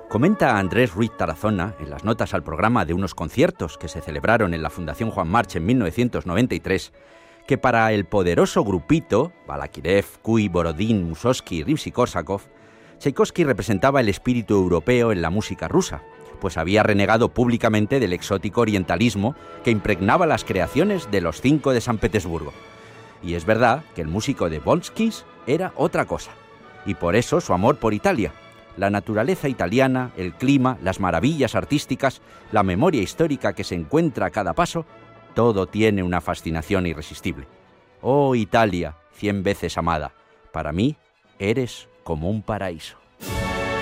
Comenta Andrés Ruiz Tarazona, en las notas al programa de unos conciertos que se celebraron en la Fundación Juan March en 1993, que para el poderoso grupito, Balakirev, Kuy, Borodín, Mussorgsky y Rimsky-Korsakov, Tchaikovsky representaba el espíritu europeo en la música rusa, pues había renegado públicamente del exótico orientalismo que impregnaba las creaciones de los 5 de San Petersburgo. Y es verdad que el músico de Bolskis era otra cosa, y por eso su amor por Italia, la naturaleza italiana, el clima, las maravillas artísticas, la memoria histórica que se encuentra a cada paso, todo tiene una fascinación irresistible. Oh Italia, 100 veces amada, para mí eres como un paraíso.